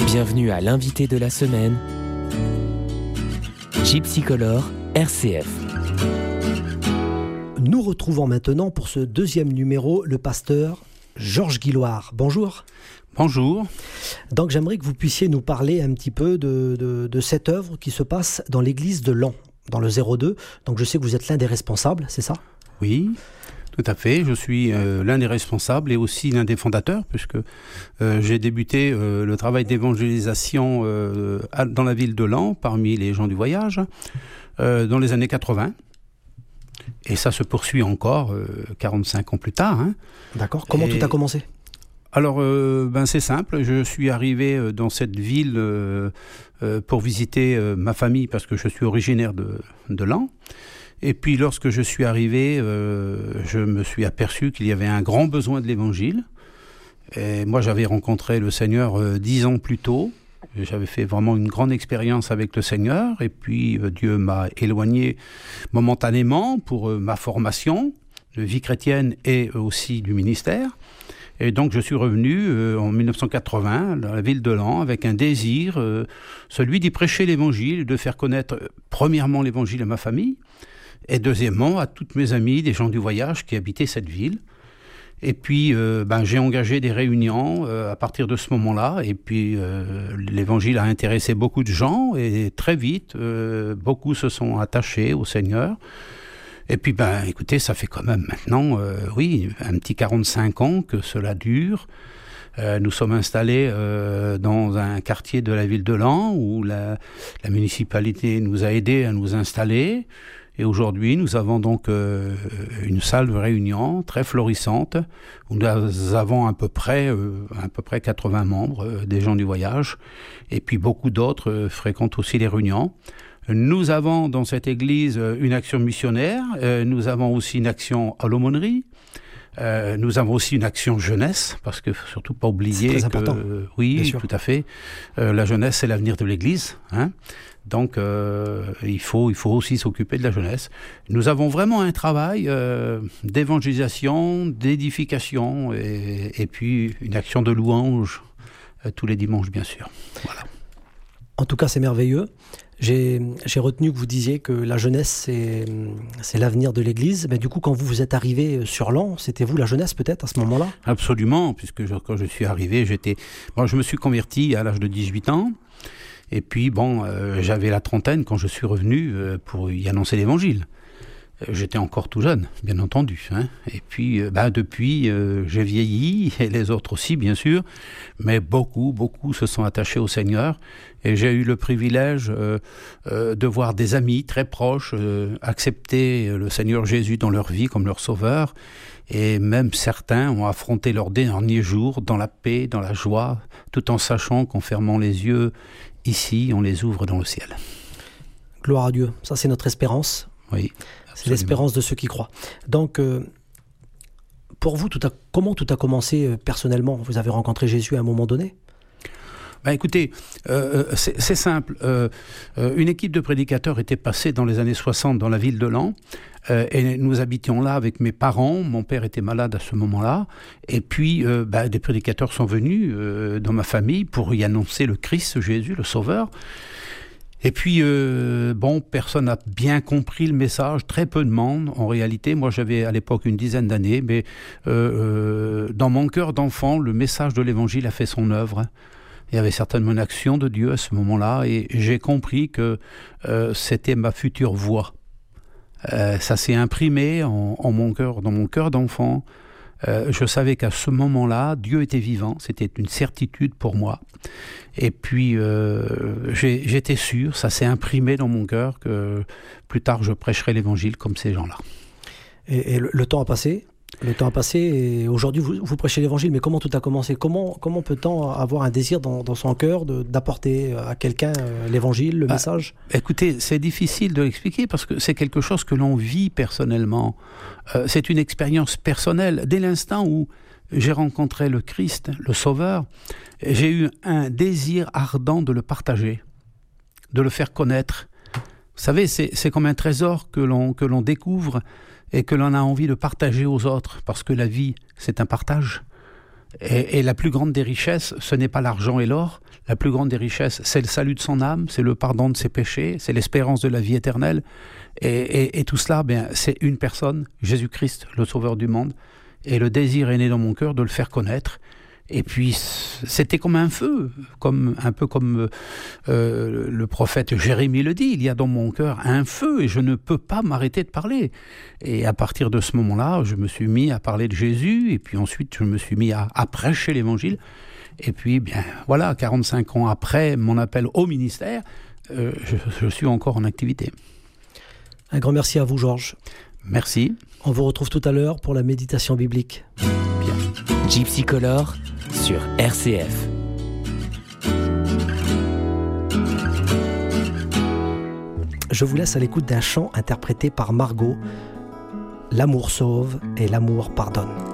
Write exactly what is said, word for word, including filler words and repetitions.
Bienvenue à l'invité de la semaine, Gypsycolor R C F. Nous retrouvons maintenant pour ce deuxième numéro le pasteur Georges Guilloire. Bonjour. Bonjour. Donc j'aimerais que vous puissiez nous parler un petit peu de, de, de cette œuvre qui se passe dans l'église de Laon, dans le zéro deux. Donc je sais que vous êtes l'un des responsables, c'est ça ? Oui, tout à fait. Je suis euh, l'un des responsables et aussi l'un des fondateurs, puisque euh, j'ai débuté euh, le travail d'évangélisation euh, dans la ville de Laon, parmi les gens du voyage, euh, dans les années quatre-vingts. Et ça se poursuit encore euh, quarante-cinq ans plus tard. Hein. D'accord. Comment et... tout a commencé ? Alors, euh, ben c'est simple. Je suis arrivé dans cette ville euh, euh, pour visiter euh, ma famille, parce que je suis originaire de, de Laon. Et puis, lorsque je suis arrivé, euh, je me suis aperçu qu'il y avait un grand besoin de l'Évangile. Et moi, j'avais rencontré le Seigneur euh, dix ans plus tôt. J'avais fait vraiment une grande expérience avec le Seigneur. Et puis, euh, Dieu m'a éloigné momentanément pour euh, ma formation de vie chrétienne et aussi du ministère. Et donc, je suis revenu euh, en dix-neuf cent quatre-vingts dans la ville de Laon avec un désir, euh, celui d'y prêcher l'Évangile, de faire connaître euh, premièrement l'Évangile à ma famille, et deuxièmement à toutes mes amies, des gens du voyage qui habitaient cette ville. Et puis, euh, ben, j'ai engagé des réunions euh, à partir de ce moment-là, et puis euh, l'Évangile a intéressé beaucoup de gens, et très vite, euh, beaucoup se sont attachés au Seigneur. Et puis, ben, écoutez, ça fait quand même maintenant, euh, oui, un petit quarante-cinq ans que cela dure. Euh, nous sommes installés euh, dans un quartier de la ville de Laon où la, la municipalité nous a aidés à nous installer. Et aujourd'hui, nous avons donc euh, une salle de réunion très florissante où nous avons à peu près, euh, à peu près quatre-vingts membres, euh, des gens du voyage. Et puis, beaucoup d'autres euh, fréquentent aussi les réunions. Nous avons dans cette église une action missionnaire, euh, nous avons aussi une action à l'aumônerie, euh, nous avons aussi une action jeunesse, parce que faut surtout pas oublier c'est très que important. Euh, oui, tout à fait, euh, la jeunesse c'est l'avenir de l'église, hein. Donc euh, il faut il faut aussi s'occuper de la jeunesse. Nous avons vraiment un travail euh, d'évangélisation, d'édification et, et puis une action de louange euh, tous les dimanches bien sûr. Voilà. En tout cas, c'est merveilleux. J'ai, j'ai retenu que vous disiez que la jeunesse, c'est, c'est l'avenir de l'Église. Mais du coup, quand vous, vous êtes arrivé sur Laon, c'était vous la jeunesse peut-être à ce moment-là ? Absolument, puisque je, quand je suis arrivé, j'étais... Bon, je me suis converti à l'âge de dix-huit ans. Et puis, bon, euh, j'avais la trentaine quand je suis revenu euh, pour y annoncer l'Évangile. J'étais encore tout jeune, bien entendu. Hein. Et puis, euh, bah, depuis, euh, j'ai vieilli, et les autres aussi, bien sûr. Mais beaucoup, beaucoup se sont attachés au Seigneur. Et j'ai eu le privilège euh, euh, de voir des amis très proches euh, accepter le Seigneur Jésus dans leur vie comme leur sauveur. Et même certains ont affronté leurs derniers jours dans la paix, dans la joie, tout en sachant qu'en fermant les yeux, ici, on les ouvre dans le ciel. Gloire à Dieu. Ça, c'est notre espérance. Oui. C'est l'espérance de ceux qui croient. Donc, euh, pour vous, tout a, comment tout a commencé euh, personnellement ? Vous avez rencontré Jésus à un moment donné ? Ben écoutez, euh, c'est, c'est simple. Euh, euh, une équipe de prédicateurs était passée dans les années soixante dans la ville de Laon. Euh, et nous habitions là avec mes parents. Mon père était malade à ce moment-là. Et puis, euh, ben, des prédicateurs sont venus euh, dans ma famille pour y annoncer le Christ, Jésus, le Sauveur. Et puis, euh, bon, personne n'a bien compris le message, très peu de monde en réalité. Moi, j'avais à l'époque une dizaine d'années, mais euh, euh, dans mon cœur d'enfant, le message de l'Évangile a fait son œuvre. Il y avait certainement une action de Dieu à ce moment-là, et j'ai compris que euh, c'était ma future voie. Euh, ça s'est imprimé en, en mon cœur, dans mon cœur d'enfant. Euh, je savais qu'à ce moment-là, Dieu était vivant, c'était une certitude pour moi. Et puis, euh, j'ai, j'étais sûr, ça s'est imprimé dans mon cœur que plus tard, je prêcherai l'Évangile comme ces gens-là. Et, et le, le temps a passé Le temps a passé et aujourd'hui, vous, vous prêchez l'Évangile, mais comment tout a commencé ? Comment, comment peut-on avoir un désir dans, dans son cœur de, d'apporter à quelqu'un euh, l'Évangile, le bah, message ? Écoutez, c'est difficile de l'expliquer parce que c'est quelque chose que l'on vit personnellement. Euh, c'est une expérience personnelle. Dès l'instant où j'ai rencontré le Christ, le Sauveur, j'ai eu un désir ardent de le partager, de le faire connaître. Vous savez, c'est, c'est comme un trésor que l'on, que l'on découvre et que l'on a envie de partager aux autres, parce que la vie, c'est un partage. Et, et la plus grande des richesses, ce n'est pas l'argent et l'or. La plus grande des richesses, c'est le salut de son âme, c'est le pardon de ses péchés, c'est l'espérance de la vie éternelle. Et, et, et tout cela, bien, c'est une personne, Jésus-Christ, le Sauveur du monde. Et le désir est né dans mon cœur de le faire connaître. Et puis, c'était comme un feu, comme, un peu comme euh, le prophète Jérémie le dit, il y a dans mon cœur un feu et je ne peux pas m'arrêter de parler. Et à partir de ce moment-là, je me suis mis à parler de Jésus et puis ensuite, je me suis mis à, à prêcher l'Évangile. Et puis, bien, voilà, quarante-cinq ans après mon appel au ministère, euh, je, je suis encore en activité. Un grand merci à vous, Georges. Merci. On vous retrouve tout à l'heure pour la méditation biblique. Bien. Gypsy Color sur R C F. Je vous laisse à l'écoute d'un chant interprété par Margot. L'amour sauve et l'amour pardonne.